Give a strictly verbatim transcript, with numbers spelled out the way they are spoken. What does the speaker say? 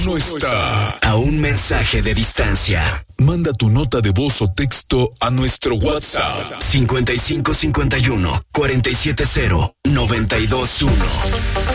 no está a un mensaje de distancia. Manda tu nota de voz o texto a nuestro WhatsApp cincuenta y cinco cincuenta y uno cuarenta y siete cero noventa y dos uno.